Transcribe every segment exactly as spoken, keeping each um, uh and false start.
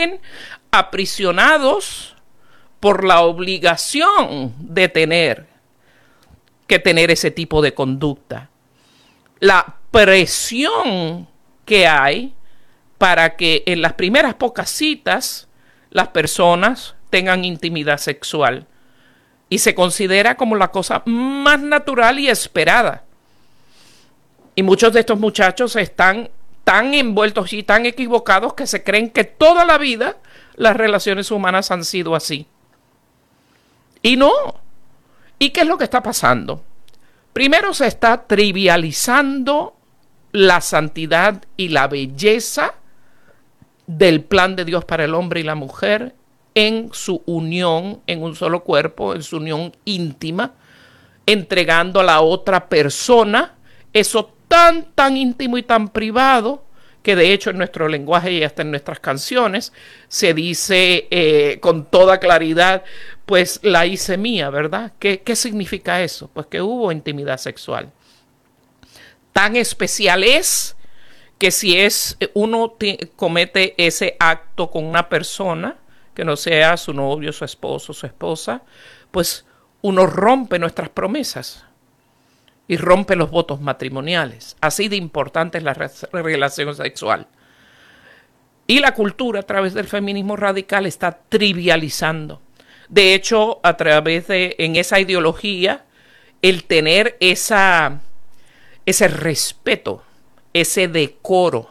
sienten aprisionados por la obligación de tener que tener ese tipo de conducta. La presión que hay para que en las primeras pocas citas las personas tengan intimidad sexual. Y se considera como la cosa más natural y esperada. Y muchos de estos muchachos están tan envueltos y tan equivocados que se creen que toda la vida las relaciones humanas han sido así. Y no. ¿Y qué es lo que está pasando? Primero se está trivializando la santidad y la belleza del plan de Dios para el hombre y la mujer en su unión, en un solo cuerpo, en su unión íntima, entregando a la otra persona eso tan, tan íntimo y tan privado, que de hecho en nuestro lenguaje y hasta en nuestras canciones se dice eh, con toda claridad, pues la hice mía, ¿verdad? ¿Qué, qué significa eso? Pues que hubo intimidad sexual. Tan especial es que si es uno comete ese acto con una persona, que no sea su novio, su esposo, su esposa, pues uno rompe nuestras promesas y rompe los votos matrimoniales. Así de importante es la re relación sexual. Y la cultura, a través del feminismo radical, está trivializando. De hecho, a través de, en esa ideología, el tener esa, ese respeto, ese decoro,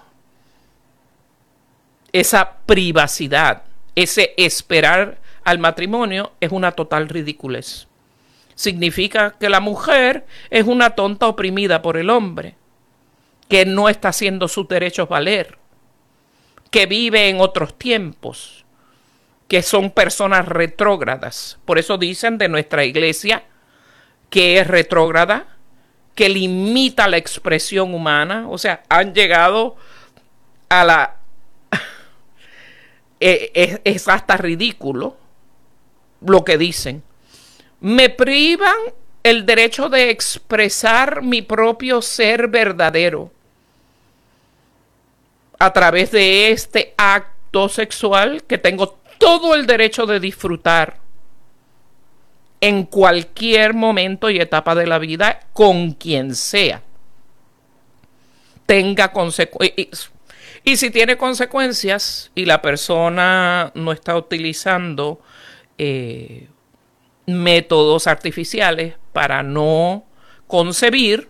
esa privacidad, ese esperar al matrimonio es una total ridiculez. Significa que la mujer es una tonta oprimida por el hombre, que no está haciendo sus derechos valer, que vive en otros tiempos, que son personas retrógradas. Por eso dicen de nuestra iglesia que es retrógrada, que limita la expresión humana. O sea, han llegado a la... es, es hasta ridículo lo que dicen. Me privan el derecho de expresar mi propio ser verdadero a través de este acto sexual que tengo todo el derecho de disfrutar en cualquier momento y etapa de la vida con quien sea. Tenga consecuencias. Y si tiene consecuencias y la persona no está utilizando eh, métodos artificiales para no concebir,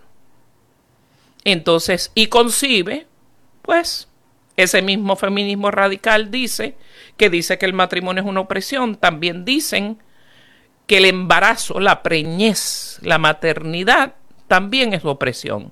entonces, y concibe, pues ese mismo feminismo radical dice que dice que el matrimonio es una opresión. También dicen que el embarazo, la preñez, la maternidad también es opresión.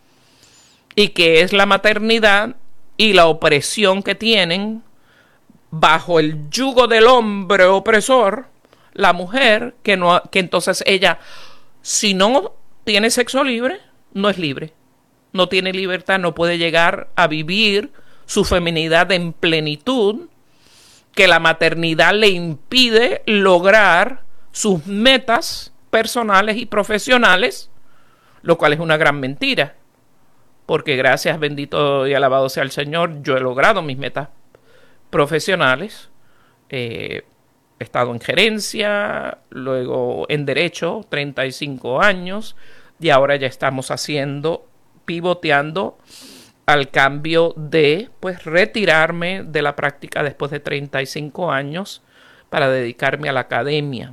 Y que es la maternidad y la opresión que tienen bajo el yugo del hombre opresor, la mujer, que, no, que entonces ella, si no tiene sexo libre, no es libre. No tiene libertad, no puede llegar a vivir su feminidad en plenitud, que la maternidad le impide lograr sus metas personales y profesionales, lo cual es una gran mentira. Porque gracias, bendito y alabado sea el Señor, yo he logrado mis metas profesionales. Eh, he estado en gerencia, luego en derecho, treinta y cinco años, y ahora ya estamos haciendo, pivoteando al cambio de, pues, retirarme de la práctica después de treinta y cinco años para dedicarme a la academia.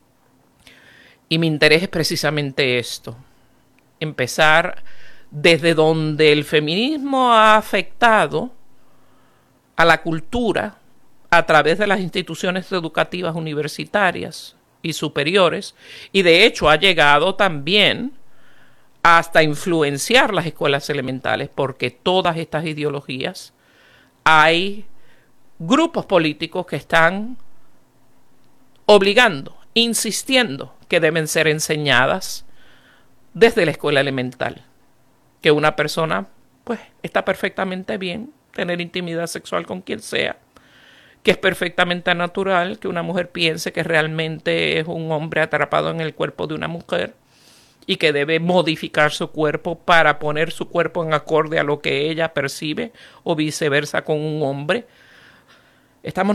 Y mi interés es precisamente esto, empezar desde donde el feminismo ha afectado a la cultura a través de las instituciones educativas universitarias y superiores, y de hecho ha llegado también hasta influenciar las escuelas elementales, porque todas estas ideologías, hay grupos políticos que están obligando, insistiendo que deben ser enseñadas desde la escuela elemental. Que una persona, pues, está perfectamente bien tener intimidad sexual con quien sea, que es perfectamente natural que una mujer piense que realmente es un hombre atrapado en el cuerpo de una mujer y que debe modificar su cuerpo para poner su cuerpo en acorde a lo que ella percibe, o viceversa con un hombre. Estamos